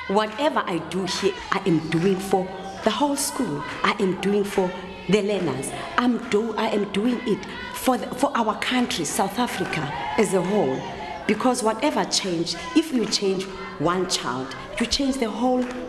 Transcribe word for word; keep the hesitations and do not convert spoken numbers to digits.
Whatever I do here, I am doing for the whole school. I am doing for the learners. I'm do, I am doing it for, the, for our country, South Africa, as a whole. Because whatever change, if you change one child, you change the whole